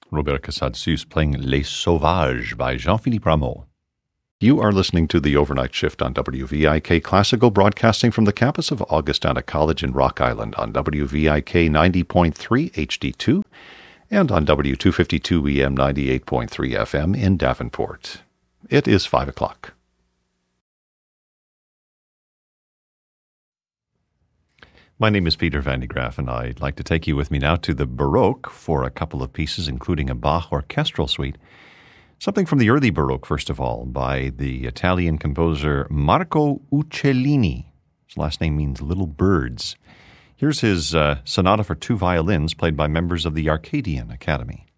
Robert Casadesus playing Les Sauvages by Jean-Philippe Rameau. You are listening to the Overnight Shift on WVIK Classical, broadcasting from the campus of Augustana College in Rock Island on WVIK 90.3 HD2 and on W252 EM 98.3 FM in Davenport. It is 5 o'clock. My name is Peter Van de Graaff, and I'd like to take you with me now to the Baroque for a couple of pieces, including a Bach orchestral suite. Something from the early Baroque, first of all, by the Italian composer Marco Uccellini. His last name means little birds. Here's his sonata for two violins, played by members of the Arcadian Academy.